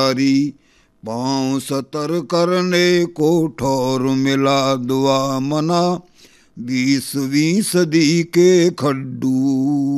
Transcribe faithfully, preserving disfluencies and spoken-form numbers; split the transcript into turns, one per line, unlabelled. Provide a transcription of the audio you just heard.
पाँव सतर करने को ठौर मिला दुआ मना बीसवीं सदी के खड्डू।